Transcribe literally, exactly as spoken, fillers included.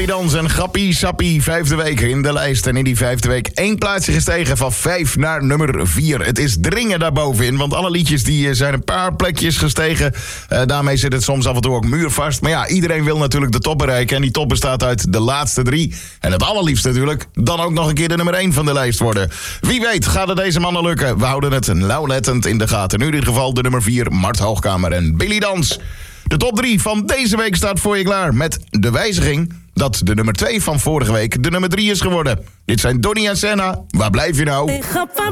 Billy Dans en Grappie Sappie. Vijfde week in de lijst. En in die vijfde week één plaatsje gestegen van vijf naar nummer vier. Het is dringen daarbovenin, want alle liedjes die zijn een paar plekjes gestegen. Uh, daarmee zit het soms af en toe ook muurvast. Maar ja, iedereen wil natuurlijk de top bereiken. En die top bestaat uit de laatste drie. En het allerliefst natuurlijk dan ook nog een keer de nummer één van de lijst worden. Wie weet gaat het deze mannen lukken. We houden het nauwlettend in de gaten. Nu in dit geval de nummer vier, Mart Hoogkamer en Billy Dans. De top drie van deze week staat voor je klaar. Met de wijziging dat de nummer twee van vorige week de nummer drie is geworden. Dit zijn Donnie en Senna. Waar blijf je nou? Hey, grap, waar